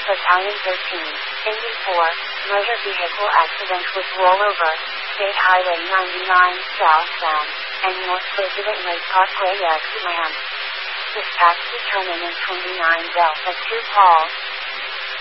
Battalion 13, Indy 4, motor vehicle accident with rollover, State Highway 99, southbound, and North President Lake Parkway exit ramp. Dispatch determinant 29 Delta 2 Paul.